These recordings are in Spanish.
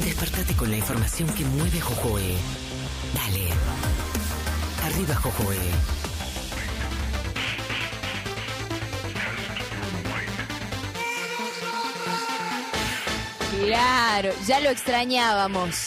Despertate con la información que mueve a Jojoe. Dale. Arriba, Jojoe. Claro, ya lo extrañábamos.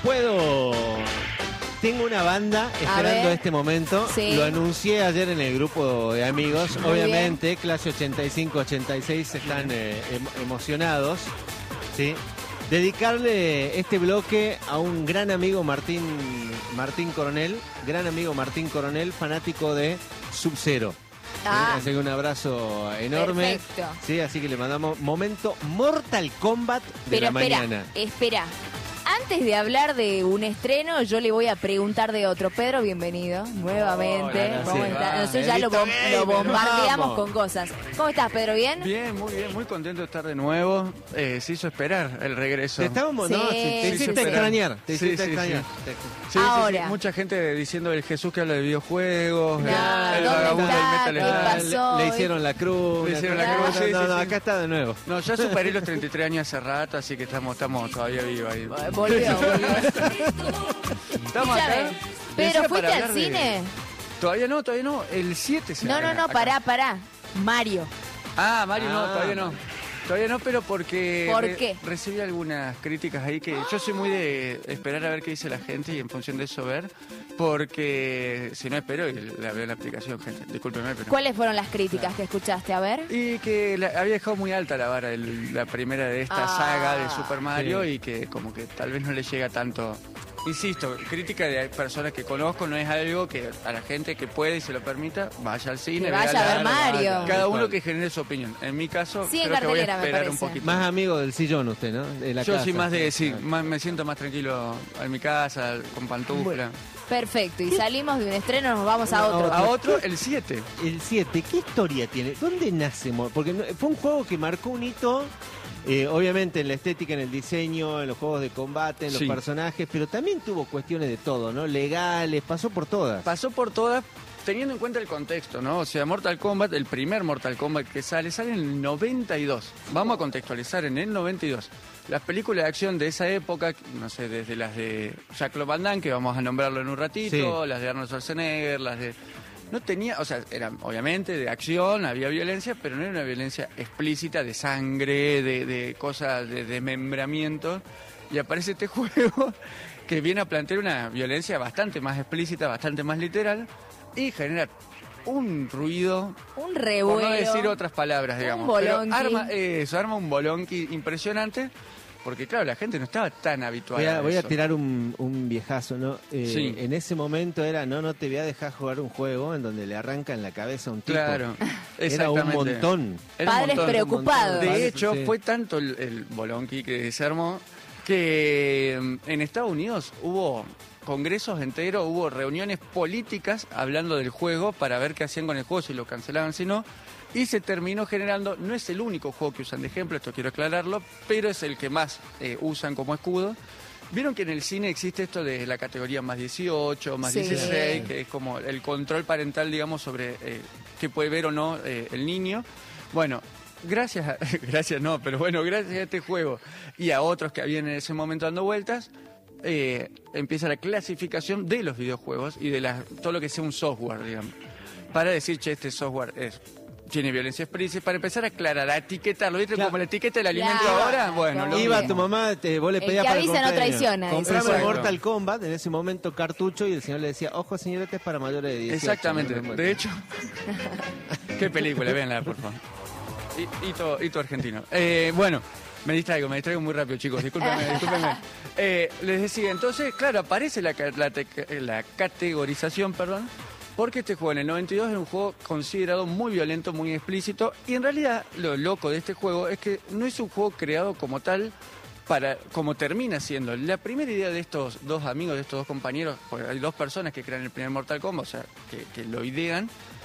Tengo una banda esperando este momento. Sí. Lo anuncié ayer en el grupo de amigos. Muy Obviamente, bien. Clase 85-86 están emocionados. ¿Sí? Dedicarle este bloque a un gran amigo Martín Coronel. Gran amigo Martín Coronel, fanático de Sub-Zero. Así que un abrazo enorme. Perfecto. Sí, así que le mandamos momento Mortal Kombat de la mañana. Espera. Antes de hablar de un estreno, yo le voy a preguntar de otro. Pedro, bienvenido nuevamente. Hola, ¿Cómo sí. estás? Nosotros ya lo bombardeamos con cosas. ¿Cómo estás, Pedro? ¿Bien? Bien, muy contento de estar de nuevo. Se hizo esperar el regreso. Te estábamos, ¿no? Te hiciste extrañar. Te hiciste extrañar. Sí, Ahora. mucha gente diciendo el Jesús que habla de videojuegos, No, el ¿dónde vagabundo del está? Metal ¿Qué Slug. pasó? Le hicieron la cruz. Le hicieron la cruz, sí, No, sí. acá está de nuevo. No, ya superé los 33 años hace rato, así que estamos todavía vivos ahí. Volvió. Estamos acá. Escúchame, Pedro, Decía ¿fuiste para al hablar de- cine? Todavía no. El 7 se No, acá. pará. Mario. Mario no, todavía no. Todavía no, pero porque ¿Por qué? recibí algunas críticas ahí que yo soy muy de esperar a ver qué dice la gente y en función de eso ver, porque si no espero y la veo en la aplicación, gente. Discúlpeme, pero... ¿Cuáles fueron las críticas que escuchaste? A ver. Y que había dejado muy alta la vara la primera de esta saga de Super Mario sí. y que como que tal vez no le llega tanto. Insisto, crítica de personas que conozco no es algo que a la gente que puede y se lo permita vaya al cine, Que vaya véala. a ver Mario. Cada uno que genere su opinión. En mi caso, Sí, en creo que voy a cartelera, me esperar un parece. poquito. Más amigo del sillón usted, ¿no? De la Yo casa. soy más de, me siento más tranquilo en mi casa, con pantufla. Perfecto. Y salimos de un estreno, nos vamos a otro. A otro, el 7. El 7, ¿qué historia tiene? ¿Dónde nace? Porque fue un juego que marcó un hito, obviamente en la estética, en el diseño, en los juegos de combate, en los personajes, pero también tuvo cuestiones de todo, ¿no? Legales, pasó por todas. Pasó por todas, teniendo en cuenta el contexto, ¿no? O sea, Mortal Kombat, el primer Mortal Kombat que sale en el 92. Vamos a contextualizar, en el 92. Las películas de acción de esa época, no sé, desde las de Jean-Claude Van Damme, que vamos a nombrarlo en un ratito, Sí. las de Arnold Schwarzenegger, las de... No tenía, o sea, eran obviamente de acción, había violencia, pero no era una violencia explícita de sangre, de cosas, de desmembramiento. Y aparece este juego que viene a plantear una violencia bastante más explícita, bastante más literal, y genera un ruido, Un revuelo. por no decir otras palabras, digamos. bolonqui. Pero arma un bolonqui impresionante, porque claro, la gente no estaba tan habituada Voy a eso. tirar un viejazo, ¿no? Sí. En ese momento era, no te voy a dejar jugar un juego en donde le arrancan la cabeza a un tipo. Claro, Era un exactamente. montón. Era un Padres montón. preocupados. De hecho, Sí. fue tanto el bolonqui que se armó que en Estados Unidos hubo congresos enteros, hubo reuniones políticas hablando del juego para ver qué hacían con el juego, si lo cancelaban, si no. Y se terminó generando, no es el único juego que usan de ejemplo, esto quiero aclararlo, pero es el que más usan como escudo. Vieron que en el cine existe esto de la categoría más 18, más Sí. 16, que es como el control parental, digamos, sobre qué puede ver o no el niño. Bueno, gracias a este juego y a otros que habían en ese momento dando vueltas, empieza la clasificación de los videojuegos y de todo lo que sea un software, digamos. Para decir, che, este software tiene violencia explícita, para empezar a aclarar, a etiquetarlo. ¿Viste Claro. como la etiqueta del alimento Claro. ahora? Bueno, lo Iba mismo. tu mamá, vos le El pedías que para el avisa no cumpleaños. traiciona, dice. Comprame Exacto. Mortal Kombat, en ese momento cartucho, y el señor le decía, ojo señor, este es para mayores de 18. Exactamente. ¿no? De hecho, qué película, véanla, por favor. Hito argentino. Bueno, me distraigo muy rápido, chicos, discúlpenme. Les decía, entonces, claro, aparece la categorización, porque este juego en el 92 es un juego considerado muy violento, muy explícito, y en realidad lo loco de este juego es que no es un juego creado como tal, como termina siendo. La primera idea de estos dos amigos, de estos dos compañeros, porque hay dos personas que crean el primer Mortal Kombat, o sea, que lo idean,